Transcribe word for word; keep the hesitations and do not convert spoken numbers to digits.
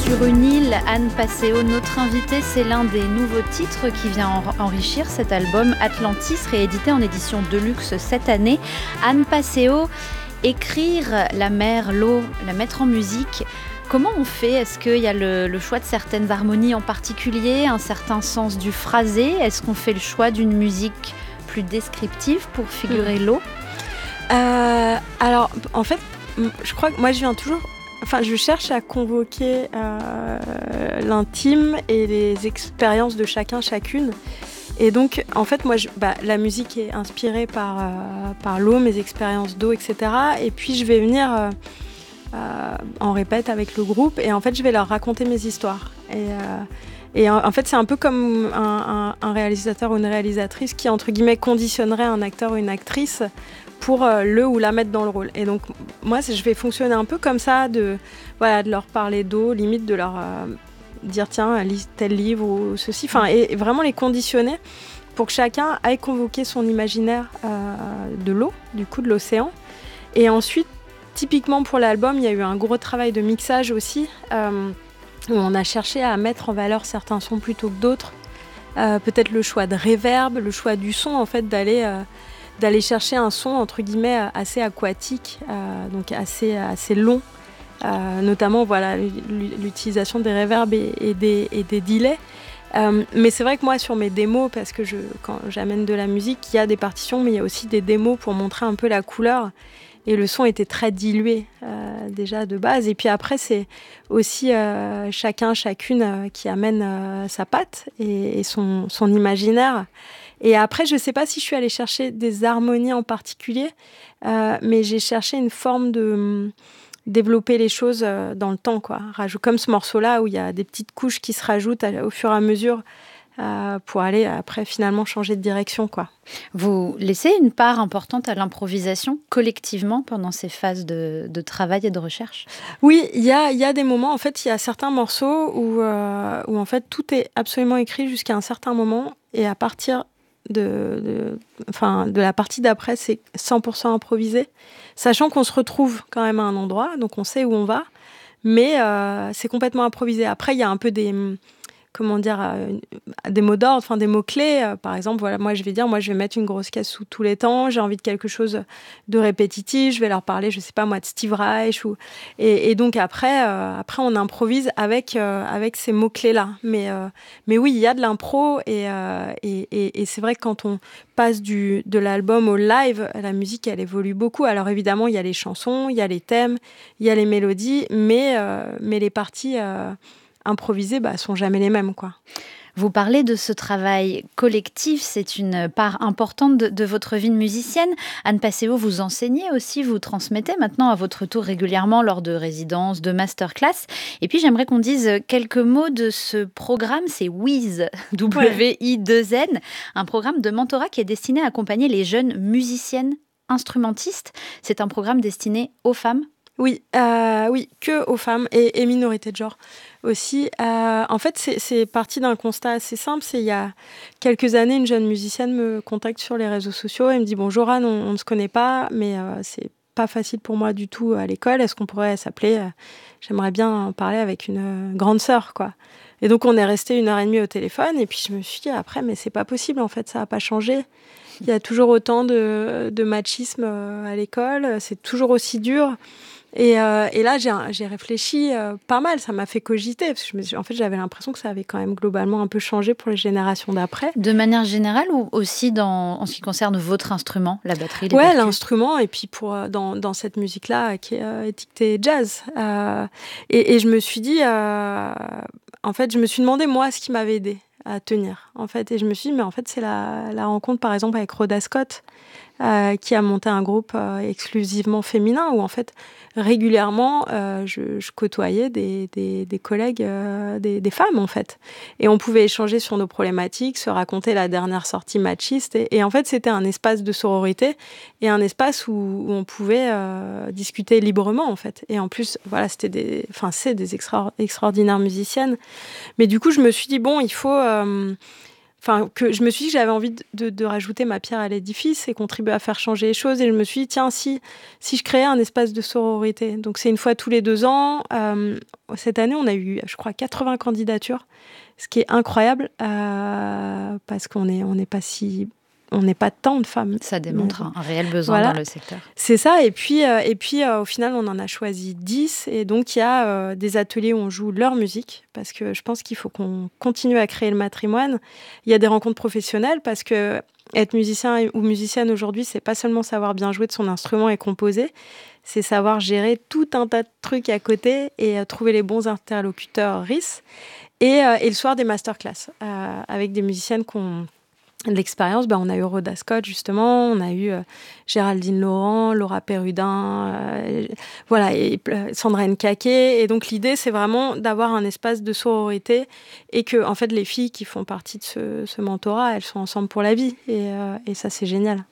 sur une île, Anne Passeo, notre invitée, c'est l'un des nouveaux titres qui vient en- enrichir cet album Atlantis, réédité en édition de luxe cette année. Anne Passeo, écrire la mer, l'eau, la mettre en musique, comment on fait ? Est-ce qu'il y a le, le choix de certaines harmonies en particulier, un certain sens du phrasé ? Est-ce qu'on fait le choix d'une musique plus descriptive pour figurer mmh. l'eau ? euh, Alors, en fait, je crois que moi, je viens toujours... Enfin, je cherche à convoquer euh, l'intime et les expériences de chacun, chacune. Et donc, en fait, moi, je, bah, la musique est inspirée par, euh, par l'eau, mes expériences d'eau, et cetera. Et puis, je vais venir euh, euh, en répète avec le groupe. Et en fait, je vais leur raconter mes histoires. Et, euh, et en, en fait, c'est un peu comme un, un, un réalisateur ou une réalisatrice qui, entre guillemets, conditionnerait un acteur ou une actrice pour euh, le ou la mettre dans le rôle. Et donc, moi, je vais fonctionner un peu comme ça, de, voilà, de leur parler d'eau, limite de leur euh, dire, tiens, lis tel livre ou ceci, enfin, et, et vraiment les conditionner pour que chacun aille convoquer son imaginaire euh, de l'eau, du coup, de l'océan. Et ensuite, typiquement pour l'album, il y a eu un gros travail de mixage aussi, euh, où on a cherché à mettre en valeur certains sons plutôt que d'autres. Euh, peut-être le choix de reverb, le choix du son, en fait, d'aller... Euh, d'aller chercher un son, entre guillemets, assez aquatique, euh, donc assez, assez long, euh, notamment voilà, l'utilisation des reverbs et, et, des, et des delays. Euh, mais c'est vrai que moi, sur mes démos, parce que je, quand j'amène de la musique, il y a des partitions, mais il y a aussi des démos pour montrer un peu la couleur. Et le son était très dilué, euh, déjà, de base. Et puis après, c'est aussi euh, chacun, chacune euh, qui amène euh, sa patte et, et son, son imaginaire. Et après, je ne sais pas si je suis allée chercher des harmonies en particulier, euh, mais j'ai cherché une forme de euh, développer les choses euh, dans le temps, quoi. Comme ce morceau-là, où il y a des petites couches qui se rajoutent à, au fur et à mesure euh, pour aller, après, finalement, changer de direction, quoi. Vous laissez une part importante à l'improvisation collectivement pendant ces phases de, de travail et de recherche ? Oui, il y a, y a des moments, en fait, il y a certains morceaux où, euh, où, en fait, tout est absolument écrit jusqu'à un certain moment, et à partir... De, de, enfin, de la partie d'après, c'est cent pour cent improvisé, sachant qu'on se retrouve quand même à un endroit, donc on sait où on va, mais euh, c'est complètement improvisé. Après, il y a un peu des, comment dire, euh, des mots d'ordre, enfin des mots-clés. Euh, par exemple, voilà, moi je vais dire, moi je vais mettre une grosse caisse sous tous les temps, j'ai envie de quelque chose de répétitif, je vais leur parler, je sais pas moi, de Steve Reich. Ou... Et, et donc après, euh, après, on improvise avec, euh, avec ces mots-clés-là. Mais, euh, mais oui, il y a de l'impro et, euh, et, et, et c'est vrai que quand on passe du, de l'album au live, la musique, elle évolue beaucoup. Alors évidemment, il y a les chansons, il y a les thèmes, il y a les mélodies, mais, euh, mais les parties... Euh, improvisés, bah, sont jamais les mêmes, quoi. Vous parlez de ce travail collectif, c'est une part importante de, de votre vie de musicienne. Anne Passeo, vous enseignez aussi, vous transmettez maintenant à votre tour régulièrement lors de résidences, de masterclass. Et puis j'aimerais qu'on dise quelques mots de ce programme, c'est WIZ, W I deux N, un programme de mentorat qui est destiné à accompagner les jeunes musiciennes instrumentistes. C'est un programme destiné aux femmes ? Oui, euh, oui, que aux femmes et, et minorités de genre aussi. Euh, en fait, c'est, c'est parti d'un constat assez simple. C'est il y a quelques années, une jeune musicienne me contacte sur les réseaux sociaux et me dit « Bonjour Anne, on, on ne se connaît pas, mais euh, c'est pas facile pour moi du tout à l'école. Est-ce qu'on pourrait s'appeler euh, J'aimerais bien parler avec une euh, grande sœur, quoi. » Et donc, on est resté une heure et demie au téléphone et puis je me suis dit après, mais c'est pas possible, en fait, ça n'a pas changé. Il y a toujours autant de, de machisme à l'école, c'est toujours aussi dur. Et, euh, et là, j'ai, j'ai réfléchi euh, pas mal, ça m'a fait cogiter, parce que je me suis, en fait, j'avais l'impression que ça avait quand même globalement un peu changé pour les générations d'après. De manière générale ou aussi dans, en ce qui concerne votre instrument, la batterie, les Ouais, percus ? l'instrument, et puis pour, dans, dans cette musique-là qui est euh, étiquetée jazz. Euh, et, et je me suis dit, euh, en fait, je me suis demandé, moi, ce qui m'avait aidé à tenir, en fait. Et je me suis dit, mais en fait, c'est la, la rencontre, par exemple, avec Rhoda Scott, euh, qui a monté un groupe euh, exclusivement féminin, où, en fait, régulièrement, euh, je, je côtoyais des, des, des collègues, euh, des, des femmes, en fait. Et on pouvait échanger sur nos problématiques, se raconter la dernière sortie machiste. Et, et en fait, c'était un espace de sororité et un espace où, où on pouvait euh, discuter librement, en fait. Et en plus, voilà, c'était des, enfin, c'est des extra, extraordinaires musiciennes. Mais du coup, je me suis dit, bon, il faut... Euh, enfin, que je me suis dit que j'avais envie de, de, de rajouter ma pierre à l'édifice et contribuer à faire changer les choses. Et je me suis dit, tiens, si, si je créais un espace de sororité. Donc, c'est une fois tous les deux ans. Euh, cette année, on a eu, je crois, quatre-vingts candidatures, ce qui est incroyable euh, parce qu'on n'est on n'est pas si... On n'est pas tant de femmes. Ça démontre donc, un réel besoin voilà. dans le secteur. C'est ça. Et puis, euh, et puis euh, au final, on en a choisi dix. Et donc, il y a euh, des ateliers où on joue leur musique, parce que je pense qu'il faut qu'on continue à créer le matrimoine. Il y a des rencontres professionnelles, parce que être musicien ou musicienne aujourd'hui, c'est pas seulement savoir bien jouer de son instrument et composer, c'est savoir gérer tout un tas de trucs à côté et euh, trouver les bons interlocuteurs R I S. Et, euh, et le soir, des masterclass euh, avec des musiciennes qu'on... de l'expérience, ben, on a eu Rhoda Scott, justement, on a eu euh, Géraldine Laurent, Laura Perrudin, euh, voilà, et euh, Sandra Nkake. Et donc, l'idée, c'est vraiment d'avoir un espace de sororité et que, en fait, les filles qui font partie de ce, ce mentorat, elles sont ensemble pour la vie. Et, euh, et ça, c'est génial.